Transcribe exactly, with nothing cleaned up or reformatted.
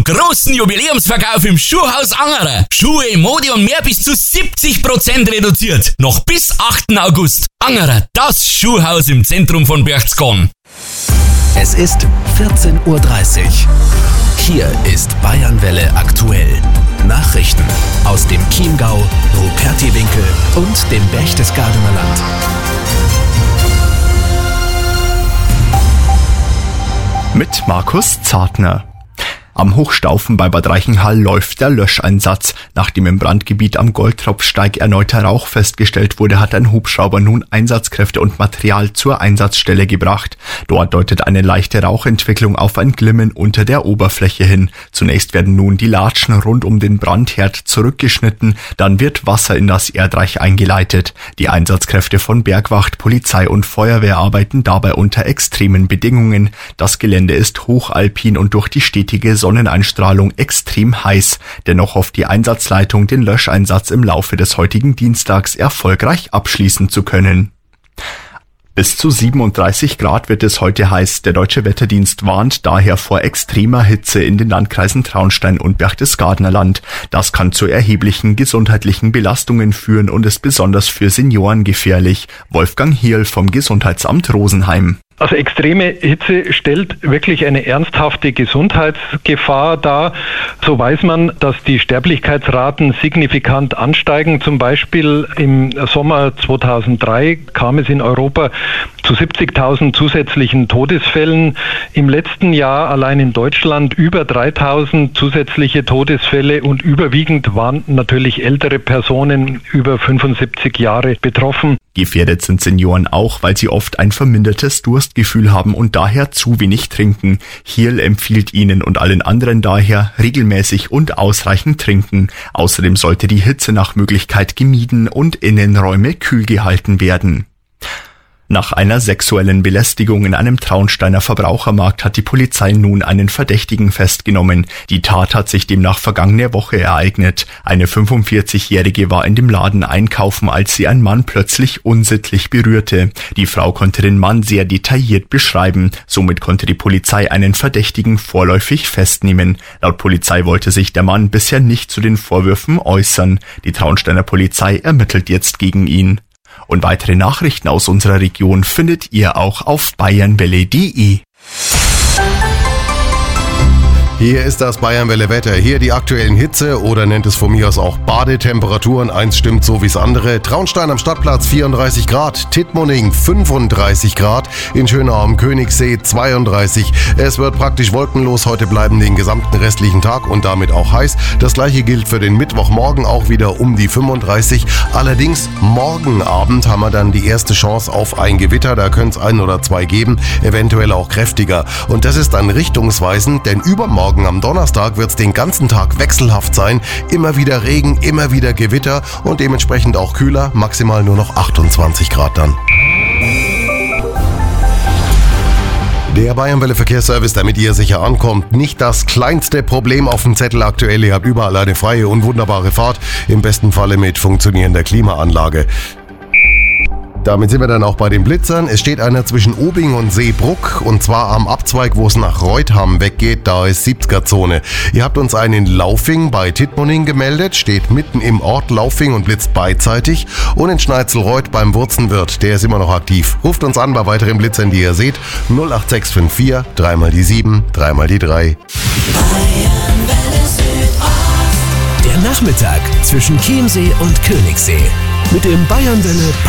Großen Jubiläumsverkauf im Schuhhaus Angerer. Schuhe, Mode und mehr bis zu siebzig Prozent reduziert. Noch bis achten August. Angerer, das Schuhhaus im Zentrum von Berchtesgaden. Es ist vierzehn Uhr dreißig. Hier ist Bayernwelle aktuell. Nachrichten aus dem Chiemgau, Rupertiwinkel und dem Berchtesgadener Land. Mit Markus Zartner. Am Hochstaufen bei Bad Reichenhall läuft der Löscheinsatz. Nachdem im Brandgebiet am Goldtropfsteig erneuter Rauch festgestellt wurde, hat ein Hubschrauber nun Einsatzkräfte und Material zur Einsatzstelle gebracht. Dort deutet eine leichte Rauchentwicklung auf ein Glimmen unter der Oberfläche hin. Zunächst werden nun die Latschen rund um den Brandherd zurückgeschnitten, dann wird Wasser in das Erdreich eingeleitet. Die Einsatzkräfte von Bergwacht, Polizei und Feuerwehr arbeiten dabei unter extremen Bedingungen. Das Gelände ist hochalpin und durch die stetige Sonneneinstrahlung extrem heiß. Dennoch hofft die Einsatzleitung, den Löscheinsatz im Laufe des heutigen Dienstags erfolgreich abschließen zu können. Bis zu siebenunddreißig Grad wird es heute heiß. Der Deutsche Wetterdienst warnt daher vor extremer Hitze in den Landkreisen Traunstein und Berchtesgadener Land. Das kann zu erheblichen gesundheitlichen Belastungen führen und ist besonders für Senioren gefährlich. Wolfgang Hierl vom Gesundheitsamt Rosenheim. Also extreme Hitze stellt wirklich eine ernsthafte Gesundheitsgefahr dar. So weiß man, dass die Sterblichkeitsraten signifikant ansteigen. Zum Beispiel im Sommer zweitausenddrei kam es in Europa zu siebzigtausend zusätzlichen Todesfällen. Im letzten Jahr allein in Deutschland über dreitausend zusätzliche Todesfälle und überwiegend waren natürlich ältere Personen über fünfundsiebzig Jahre betroffen. Gefährdet sind Senioren auch, weil sie oft ein vermindertes Durstgefühl haben und daher zu wenig trinken. Hierl empfiehlt ihnen und allen anderen daher regelmäßig und ausreichend trinken. Außerdem sollte die Hitze nach Möglichkeit gemieden und Innenräume kühl gehalten werden. Nach einer sexuellen Belästigung in einem Traunsteiner Verbrauchermarkt hat die Polizei nun einen Verdächtigen festgenommen. Die Tat hat sich demnach vergangene Woche ereignet. Eine fünfundvierzigjährige war in dem Laden einkaufen, als sie ein Mann plötzlich unsittlich berührte. Die Frau konnte den Mann sehr detailliert beschreiben. Somit konnte die Polizei einen Verdächtigen vorläufig festnehmen. Laut Polizei wollte sich der Mann bisher nicht zu den Vorwürfen äußern. Die Traunsteiner Polizei ermittelt jetzt gegen ihn. Und weitere Nachrichten aus unserer Region findet ihr auch auf bayernwelle punkt de. Hier ist das Bayernwelle-Wetter. Hier die aktuellen Hitze oder nennt es von mir aus auch Badetemperaturen. Eins stimmt so wie das andere. Traunstein am Stadtplatz vierunddreißig Grad, Tittmoning fünfunddreißig Grad, in Schönau am Königssee zweiunddreißig. Es wird praktisch wolkenlos heute bleiben den gesamten restlichen Tag und damit auch heiß. Das gleiche gilt für den Mittwochmorgen, auch wieder um die fünfunddreißig. Allerdings morgen Abend haben wir dann die erste Chance auf ein Gewitter. Da könnte es ein oder zwei geben, eventuell auch kräftiger. Und das ist dann richtungsweisend, denn übermorgen am Donnerstag wird es den ganzen Tag wechselhaft sein. Immer wieder Regen, immer wieder Gewitter und dementsprechend auch kühler, maximal nur noch achtundzwanzig Grad dann. Der Bayernwelle Verkehrsservice, damit ihr sicher ankommt. Nicht das kleinste Problem auf dem Zettel aktuell. Ihr habt überall eine freie und wunderbare Fahrt. Im besten Falle mit funktionierender Klimaanlage. Damit sind wir dann auch bei den Blitzern. Es steht einer zwischen Obing und Seebruck und zwar am Abzweig, wo es nach Reutham weggeht, da ist siebziger-Zone. Ihr habt uns einen in Laufing bei Tittmoning gemeldet, steht mitten im Ort Laufing und blitzt beidseitig. Und in Schneizelreuth beim Wurzenwirt, der ist immer noch aktiv. Ruft uns an bei weiteren Blitzern, die ihr seht. null acht sechs fünf vier, dreimal die sieben, dreimal die drei. Der Nachmittag zwischen Chiemsee und Königssee mit dem Bayernwelle